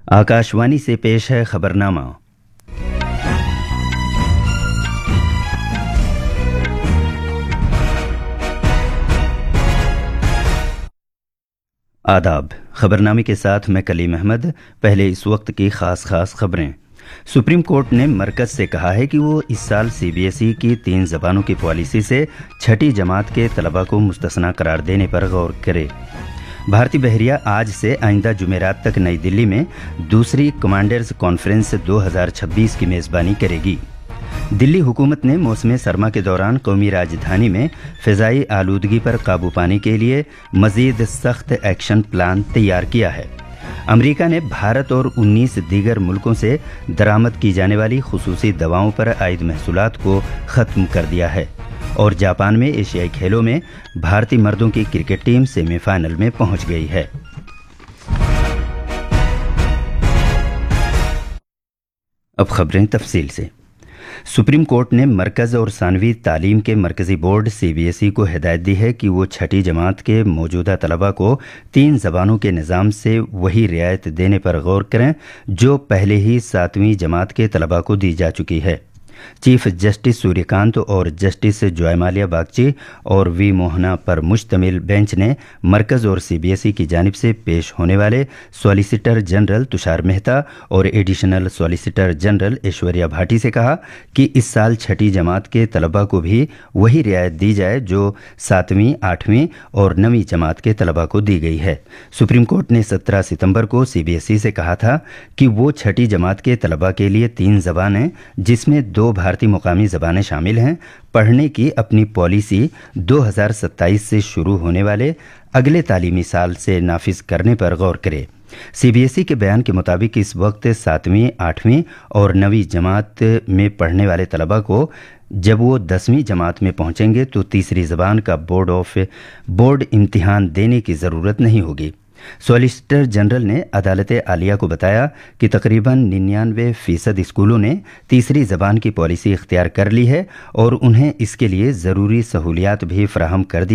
आकाशवाणी से पेश है खबरनामा। आदाब। खबरनामे के साथ मैं कलीम अहमद। पहले इस वक्त की खास खबरें। सुप्रीम कोर्ट ने मरकज से कहा है कि वो इस साल सीबीएसई की 3 ज़बानों की पॉलिसी से छठी जमात के तलबा को मुस्तस्ना करार देने पर गौर करे। भारती बहरिया आज से आइंदा जुमेरात तक नई दिल्ली में दूसरी कमांडर्स कॉन्फ्रेंस 2026 की मेज़बानी करेगी। दिल्ली हुकूमत ने मौसम सरमा के दौरान कौमी राजधानी में फ़िज़ाई आलूदगी पर काबू पाने के लिए मज़ीद सख्त एक्शन प्लान तैयार किया है। अमेरिका ने भारत और 19 दीगर मुल्कों से दरामद की जाने वाली खुसूसी दवाओं पर आयद महसूलात को ख़त्म कर दिया है। और जापान में एशियाई खेलों में भारतीय मर्दों की क्रिकेट टीम सेमीफाइनल में पहुंच गई है। अब खबरें तफसील से। सुप्रीम कोर्ट ने मरकज़ और सानवी तालीम के मरकज़ी बोर्ड सीबीएसई को हिदायत दी है कि वो छठी जमात के मौजूदा तलबा को 3 ज़बानों के निज़ाम से वही रियायत देने पर गौर करें जो पहले ही 7वीं जमात के तलबा को दी जा चुकी है। चीफ जस्टिस सूर्यकांत और जस्टिस जयमाल्या बागची और वी मोहना पर मुश्तमिल बेंच ने मरकज़ और सीबीएसई की जानिब से पेश होने वाले सॉलिसिटर जनरल तुषार मेहता और additional solicitor general Aishwarya Bhati से कहा कि इस साल छठी जमात के तलबा को भी वही रियायत दी जाए जो 7वीं, 8वीं और 9वीं जमात के तलबा को दी गई है। सुप्रीम कोर्ट ने 17 सितंबर को सीबीएसई से कहा था कि वो छठी जमात के तलबा के लिए 3 ज़बानें जिसमें 2 भारतीय मुकामी ज़बानें शामिल हैं पढ़ने की अपनी पॉलिसी 2027 से शुरू होने वाले अगले तालीमी साल से नाफिज करने पर गौर करे। सीबीएसई के बयान के मुताबिक इस वक्त 7वीं, 8वीं और 9वीं जमात में पढ़ने वाले तलबा को जब वो 10वीं जमात में पहुंचेंगे तो तीसरी ज़बान का बोर्ड इम्तिहान देने की ज़रूरत नहीं होगी। सॉलिसिटर जनरल ने अदालत आलिया को बताया कि तकरीबन 99% स्कूलों ने तीसरी ज़बान की पॉलिसी इख्तियार कर ली है और उन्हें इसके लिए ज़रूरी सहूलियात भी फराहम कर दी